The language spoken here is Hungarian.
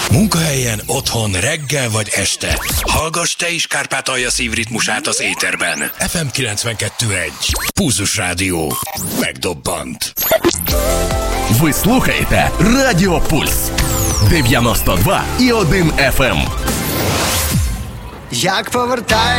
Munkahelyen, otthon, reggel vagy este. Hallgass te is Kárpátalja szívritmusát az éterben. FM 92.1. Pulzus Rádió. Megdobbant. Ви слухаєте Радіо Пульс 92,1 FM. Як повертає